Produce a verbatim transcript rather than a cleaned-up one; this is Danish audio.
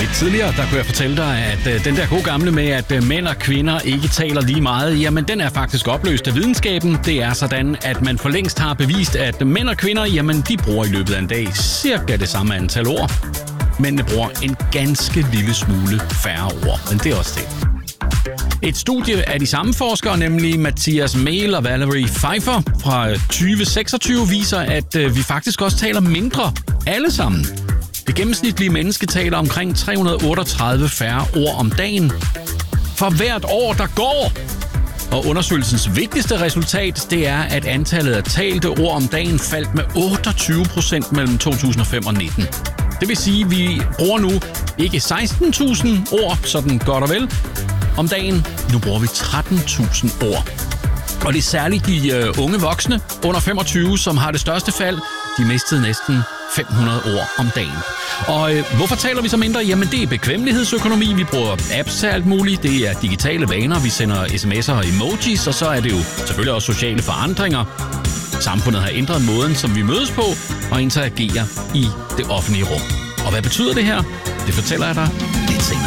lidt tidligere, der kunne jeg fortælle dig, at øh, den der gode gamle med, at øh, mænd og kvinder ikke taler lige meget, jamen den er faktisk opløst af videnskaben. Det er sådan, at man for længst har bevist, at mænd og kvinder, jamen de bruger i løbet af en dag cirka det samme antal ord. Mændene bruger en ganske lille smule færre ord, men det er også det. Et studie af de samme forskere, nemlig Mathias Mehl og Valerie Pfeiffer fra tyve seksogtyve, viser, at øh, vi faktisk også taler mindre alle sammen. Det gennemsnitlige menneske taler omkring tre hundrede otteogtredive færre ord om dagen. For hvert år, der går. Og undersøgelsens vigtigste resultat, det er, at antallet af talte ord om dagen faldt med otteogtyve procent mellem to tusind og fem og nitten. Det vil sige, at vi bruger nu ikke seksten tusind ord, sådan godt og vel, om dagen. Nu bruger vi tretten tusind ord. Og det er særligt de uh, unge voksne under femogtyve, som har det største fald. De mistede næsten fem hundrede ord om dagen. Og øh, hvorfor taler vi så mindre? Jamen det er bekvemmelighedsøkonomi. Vi bruger apps til alt muligt. Det er digitale vaner. Vi sender sms'er og emojis. Og så er det jo selvfølgelig også sociale forandringer. Samfundet har ændret måden, som vi mødes på og interagerer i det offentlige rum. Og hvad betyder det her? Det fortæller jeg dig lidt senere.